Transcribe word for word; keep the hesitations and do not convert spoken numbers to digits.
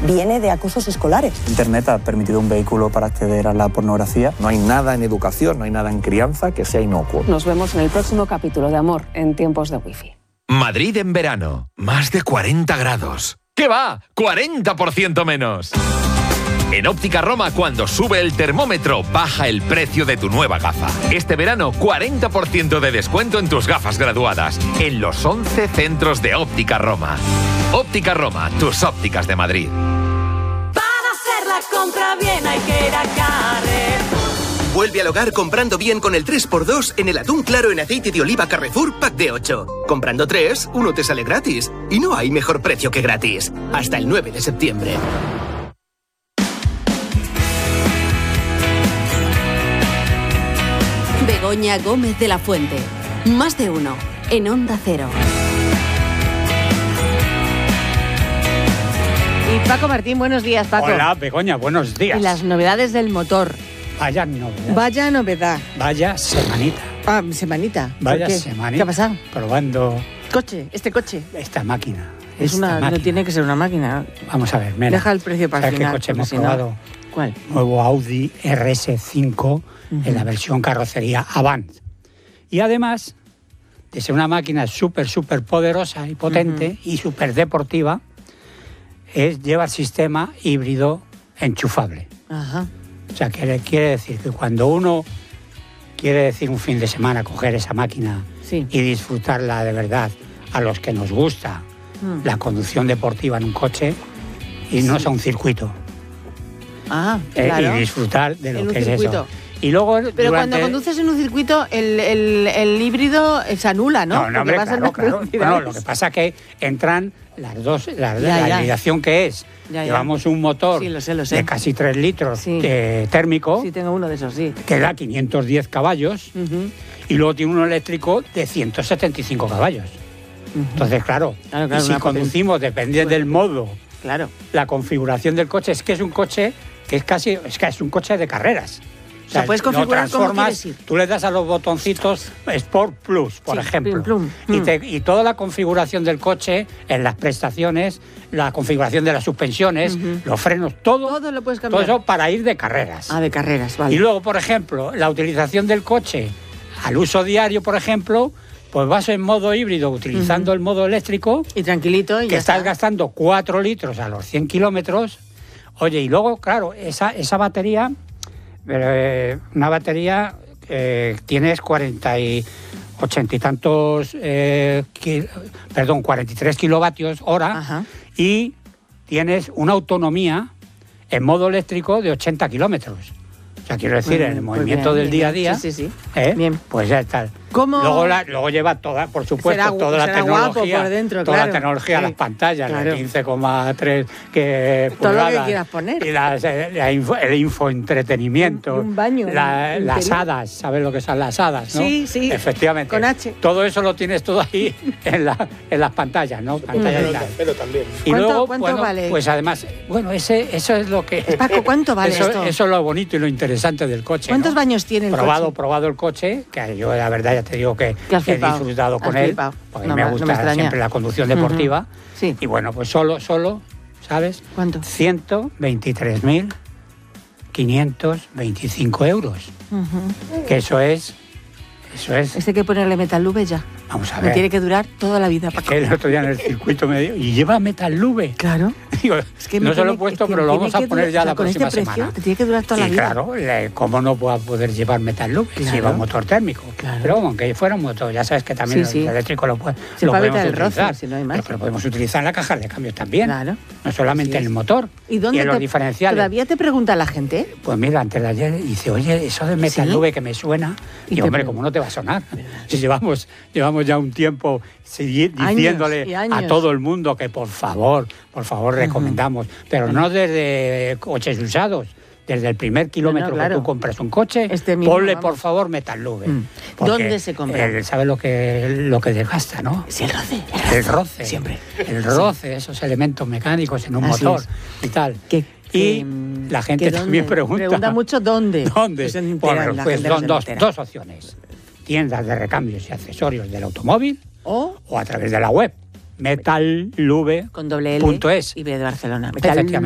viene de acosos escolares. Internet ha permitido un vehículo para acceder a la pornografía. No hay nada en educación, no hay nada en crianza que sea inocuo. Nos vemos en el próximo capítulo de Amor en tiempos de wifi. Madrid en verano, más de cuarenta grados. ¿Qué va? ¡cuarenta por ciento menos! En Óptica Roma, cuando sube el termómetro, baja el precio de tu nueva gafa. Este verano, cuarenta por ciento de descuento en tus gafas graduadas, en los once centros de Óptica Roma. Óptica Roma, tus ópticas de Madrid. Para hacer la compra bien hay que ir a Carrefour. Vuelve al hogar comprando bien con el tres por dos en el atún claro en aceite de oliva Carrefour Pack de ocho. Comprando tres, uno te sale gratis. Y no hay mejor precio que gratis. Hasta el nueve de septiembre. Begoña Gómez de la Fuente. Más de uno. En Onda Cero. Y Paco Martín, buenos días, Paco. Hola, Begoña, buenos días. Y las novedades del motor. Vaya novedad. Vaya novedad. Vaya semanita. Ah, semanita. Vaya qué? semanita. ¿Qué ha pasado? Probando... Coche, este coche. Esta máquina. Es esta una, máquina. no tiene que ser una máquina. Vamos a ver, mira. Deja el precio para el ¿Sabes final. qué coche hemos si no... probado? ¿Cuál? Nuevo Audi R S cinco Uh-huh. en la versión carrocería Avant. Y además de ser una máquina súper, súper poderosa y potente uh-huh. y súper deportiva, es, lleva el sistema híbrido enchufable. Ajá. O sea, quiere, quiere decir que cuando uno quiere decir un fin de semana coger esa máquina sí. y disfrutarla de verdad, a los que nos gusta mm. la conducción deportiva en un coche y no sí. es a un circuito. Ah, eh, claro. Y disfrutar de lo en que un es circuito. eso. Y luego, Pero durante... cuando conduces en un circuito, el, el, el híbrido se anula, ¿no? No, no, hombre, claro, claro. Bueno, lo que pasa es que entran las dos, la, ya, la ya. hibridación que es. Ya, ya. Llevamos un motor sí, lo sé, lo sé. de casi tres litros sí. de térmico. Sí, tengo uno de esos, sí. Que da quinientos diez caballos. Uh-huh. Y luego tiene uno eléctrico de ciento setenta y cinco caballos. Uh-huh. Entonces, claro, claro, claro y si conducimos, potencia. depende pues, del modo, claro. la configuración del coche, es que es un coche que es casi, es que es un coche de carreras. O sea, puedes configurar como quieres ir. Tú le das a los botoncitos Sport Plus, por sí, ejemplo. Plum, plum. Y, te, y toda la configuración del coche, en las prestaciones, la configuración de las suspensiones, uh-huh. los frenos, todo, todo lo puedes cambiar. Todo eso para ir de carreras. Ah, de carreras, vale. Y luego, por ejemplo, la utilización del coche al uso diario, por ejemplo, pues vas en modo híbrido utilizando uh-huh. el modo eléctrico. Y tranquilito. Y que ya estás está. gastando cuatro litros a los cien kilómetros. Oye, y luego, claro, esa, esa batería... Eh, una batería eh, tienes cuarenta y ochenta y tantos eh, kil, perdón cuarenta y tres kilovatios hora. Ajá. Y tienes una autonomía en modo eléctrico de ochenta kilómetros. O sea, quiero decir, bien, en el movimiento bien, del bien, día a día, sí, sí, sí. ¿eh? Bien. Pues ya está. ¿Cómo? Luego, la, luego lleva toda, por supuesto, será, toda la será tecnología, por dentro, toda claro. la tecnología, sí. las pantallas, claro. la quince coma tres que todo pulgadas, lo que quieras poner. Y las, la info, el infoentretenimiento, un, un baño, la, un las hadas, ¿sabes lo que son las hadas? ¿no? Sí, sí. Efectivamente. Con H. Todo eso lo tienes todo ahí en, la, en las pantallas, ¿no? Pantallas pero, pero también. Y ¿Cuánto, luego, cuánto bueno, vale? pues además, bueno, ese, eso es lo que. Paco, ¿cuánto vale eso, esto? Eso es lo bonito y lo interesante del coche. ¿Cuántos ¿no? baños tiene el probado, coche? Probado el coche, que yo la verdad ya te digo que, que he disfrutado con él, porque no, me gusta no me siempre la conducción deportiva. Uh-huh. Sí. Y bueno, pues solo, solo, ¿sabes? ¿Cuánto? ciento veintitrés mil quinientos veinticinco euros. Uh-huh. Que eso es... Eso es... Este hay que ponerle Metal Lube ya. Vamos a ver. Me tiene que durar toda la vida. Es que el otro día en el circuito me dijo, ¿y lleva Metal Lube? Claro. Digo, es que no se lo he tiene, puesto, es que pero lo vamos a poner durar, ya o sea, la próxima este precio, semana. Te tiene que durar toda y la vida. Claro, ¿cómo no va a poder llevar Metal Lube claro. si lleva un motor térmico? Claro. Pero aunque fuera un motor, ya sabes que también sí, el sí. eléctrico lo, puede, se lo puede podemos el utilizar. roce, si no hay más. Pero, pero podemos utilizar en la caja de cambios también. Claro. No solamente sí, en el motor. ¿Y dónde y en te, los diferenciales. ¿Todavía te pregunta la gente? Pues mira, antes de ayer dice, oye, eso de Metal Lube ¿sí? que me suena. Y, y hombre, ¿cómo no te va a sonar? Si llevamos, llevamos ya un tiempo seguir diciéndole años años. a todo el mundo que por favor, por favor uh-huh. recomendamos, pero uh-huh. no desde coches usados, desde el primer kilómetro no, no, claro. que tú compras un coche, este mismo, ponle vamos. por favor Metal Lube. Mm. ¿Dónde se compra? Él sabe lo que, lo que desgasta, ¿no? Sí, el roce. El roce. El roce, siempre. El roce, sí. esos elementos mecánicos en un Así motor es. y tal. ¿Qué? Y que, la gente también dónde? pregunta... Pregunta mucho dónde. ¿Dónde? Pues, entera, bueno, pues son dos, dos opciones. Tiendas de recambios y accesorios del automóvil o, o a través de la web. Metal Lube con doble L punto es. y B de Barcelona. Metal